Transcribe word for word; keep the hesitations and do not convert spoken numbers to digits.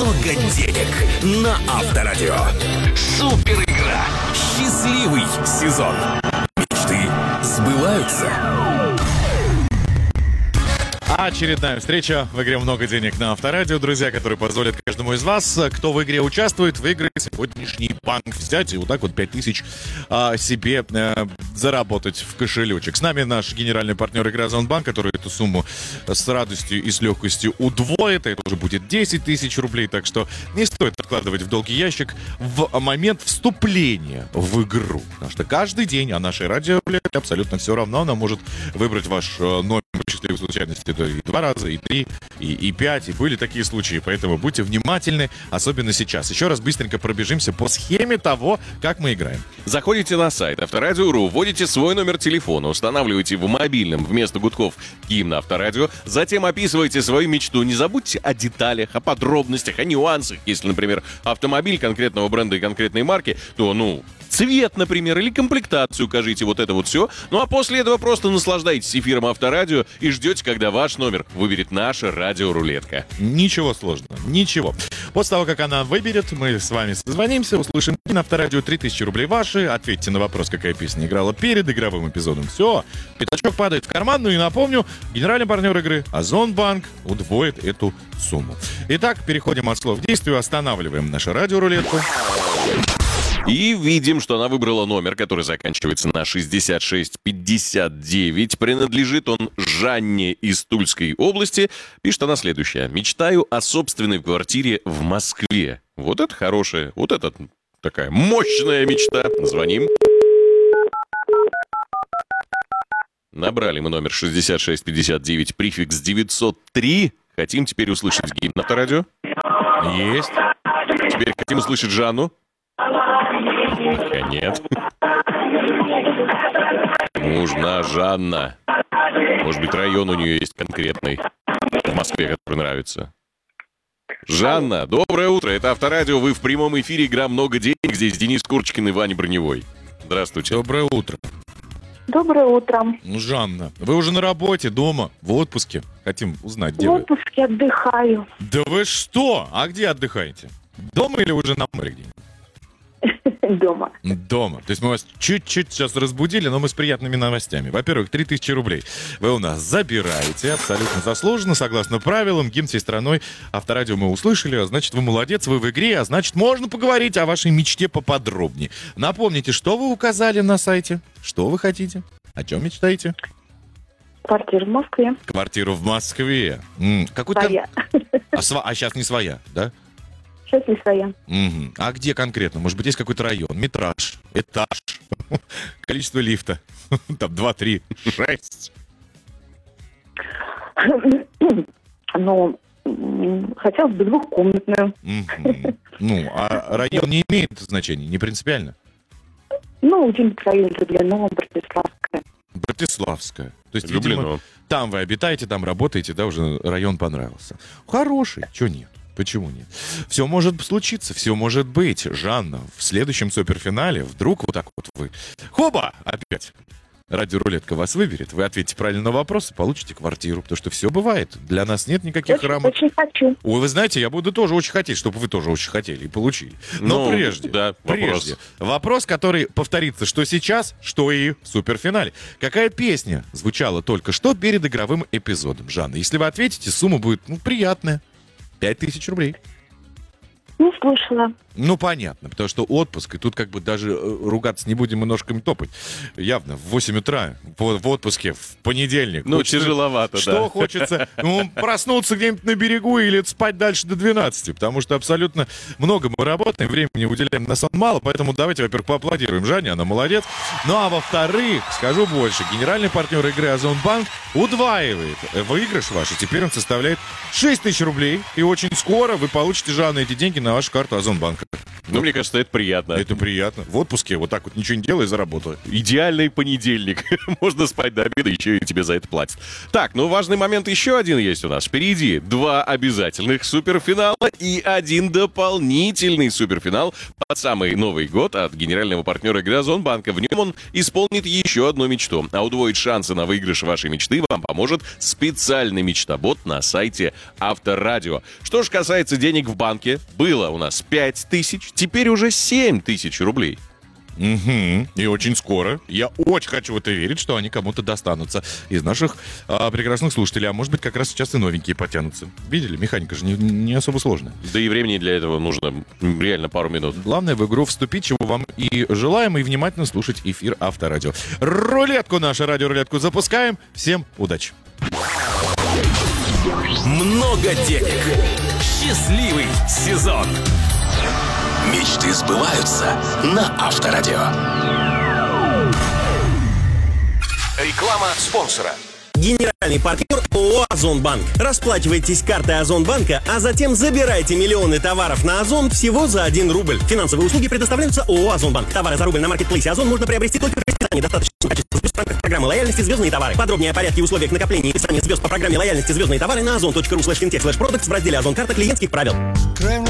много денег на Авторадио. Супер игра. Счастливый сезон. Мечты сбываются. Очередная встреча в игре «Много денег» на Авторадио, друзья, которые позволят каждому из вас, кто в игре участвует, выиграть сегодняшний банк, взять и вот так вот пять тысяч а, себе а, заработать в кошелечек. С нами наш генеральный партнер игры Озонбанк, который эту сумму с радостью и с легкостью удвоит. Это уже будет десять тысяч рублей, так что не стоит откладывать в долгий ящик в момент вступления в игру. Потому что каждый день, а нашей радио абсолютно все равно, она может выбрать ваш номер счастливой случайности и два раза, и три, и, и пять, и были такие случаи, поэтому будьте внимательны, особенно сейчас. Еще раз быстренько пробежимся по схеме того, как мы играем. Заходите на сайт Авторадио точка ру, вводите свой номер телефона, устанавливаете в мобильном вместо гудков гимн Авторадио, затем описываете свою мечту. Не забудьте о деталях, о подробностях, о нюансах. Если, например, автомобиль конкретного бренда и конкретной марки, то, ну, цвет, например, или комплектацию укажите, вот это вот все. Ну а после этого просто наслаждайтесь эфиром Авторадио и ждете, когда ваш номер выберет наша радиорулетка. Ничего сложного, ничего. После того, как она выберет, мы с вами созвонимся, услышим на Авторадио три тысячи рублей ваши, ответьте на вопрос, какая песня играла перед игровым эпизодом. Все, пятачок падает в карман, ну и напомню, генеральный партнер игры Озонбанк удвоит эту сумму. Итак, переходим от слов к действию, останавливаем нашу радиорулетку. И видим, что она выбрала номер, который заканчивается на шестьдесят шесть пятьдесят девять. Принадлежит он Жанне из Тульской области. Пишет она следующее. «Мечтаю о собственной квартире в Москве». Вот это хорошая, вот это такая мощная мечта. Звоним. Набрали мы номер шестьдесят шесть пятьдесят девять, префикс девятьсот три. Хотим теперь услышать гимн Авторадио. Есть. Теперь хотим услышать Жанну. Пока нет. Нужна Жанна. Может быть, район у нее есть конкретный в Москве, который нравится. Жанна, доброе утро. Это Авторадио. Вы в прямом эфире. Игра «Много денег». Здесь Денис Курочкин и Ваня Броневой. Здравствуйте. Доброе утро. Доброе утро. Ну, Жанна, вы уже на работе, дома, в отпуске? Хотим узнать, где в вы. В отпуске отдыхаю. Да вы что? А где отдыхаете? Дома или уже на море где-нибудь? Дома. Дома. То есть мы вас чуть-чуть сейчас разбудили, но мы с приятными новостями. Во-первых, три тысячи рублей вы у нас забираете, абсолютно заслуженно, согласно правилам. Гимн всей страной Авторадио мы услышали, а значит, вы молодец, вы в игре, а значит, можно поговорить о вашей мечте поподробнее. Напомните, что вы указали на сайте? Что вы хотите? О чем мечтаете? Квартира в Москве. Квартиру в Москве. М-м, какой-то... Своя. А, сва... а сейчас не своя, да? Сейчас не своя. Угу. А где конкретно? Может быть, есть какой-то район? Метраж, этаж, количество лифта. Там два, три, шесть. Ну, хотелось бы двухкомнатную. Угу. Ну, а район не имеет значения, не принципиально? Ну, где-нибудь в районе Люблино, Братиславская. Братиславская. То есть, Люблино. видимо, там вы обитаете, там работаете, да, уже район понравился. Хороший, чего нет? Почему нет? Все может случиться, все может быть. Жанна, в следующем суперфинале вдруг вот так вот вы... Хоба! Опять радиорулетка вас выберет. Вы ответите правильно на вопрос и получите квартиру. Потому что все бывает. Для нас нет никаких Очень, рамок. очень хочу. Ой, вы знаете, я буду тоже очень хотеть, чтобы вы тоже очень хотели и получили. Но Ну, прежде, да, вопрос. прежде, вопрос, который повторится что сейчас, что и в суперфинале. Какая песня звучала только что перед игровым эпизодом, Жанна? Если вы ответите, сумма будет, ну, приятная. пять тысяч рублей. Не слышала. Ну, понятно, потому что отпуск, и тут как бы даже э, ругаться не будем и ножками топать. Явно, в восемь утра, в, в отпуске, в понедельник. Ну, Хочется- тяжеловато, Что да. хочется? Ну, проснуться где-нибудь на берегу или спать дальше до двенадцати, потому что абсолютно много мы работаем, времени уделяем на сон мало, поэтому давайте, во-первых, поаплодируем Жанне, она молодец. Ну, а во-вторых, скажу больше, генеральный партнер игры Озонбанк удваивает выигрыш ваш, и теперь он составляет шесть тысяч рублей, и очень скоро вы получите, Жанна, эти деньги на вашу карту Озонбанка. Ну, мне кажется, это приятно. Это приятно. В отпуске вот так вот ничего не делай, заработаю. Идеальный понедельник. Можно спать до обеда, еще и тебе за это платят. Так, ну важный момент еще один есть у нас. Впереди два обязательных суперфинала и один дополнительный суперфинал под самый Новый год от генерального партнера игры Озонбанка. В нем он исполнит еще одну мечту. А удвоить шансы на выигрыш вашей мечты вам поможет специальный мечтобот на сайте Авторадио. Что же касается денег в банке, было у нас пять тысяч, теперь уже семь тысяч рублей. Угу. И очень скоро. Я очень хочу в это верить, что они кому-то достанутся из наших а, прекрасных слушателей. А может быть, как раз сейчас и новенькие потянутся. Видели? Механика же не, не особо сложная. Да и времени для этого нужно реально пару минут. Главное в игру вступить, чего вам и желаем, и внимательно слушать эфир Авторадио. Рулетку нашу, радиорулетку запускаем. Всем удачи. Много денег. Счастливый сезон. Мечты сбываются на Авторадио. Реклама спонсора. Генеральный партнер ООО «Озонбанк». Расплачивайтесь картой Озонбанка, а затем забирайте миллионы товаров на Озон всего за один рубль. Финансовые услуги предоставляются ООО «Озонбанк». Товары за рубль на маркетплейсе Озон можно приобрести только в Казахстане. Достаточно качества звезд в рамках программы лояльности «Звездные товары». Подробнее о порядке и условиях накопления и писания звезд по программе лояльности «Звездные товары» на озон точка ру слэш финтех слэш продактс в разделе «Озон карта» клиентских правил.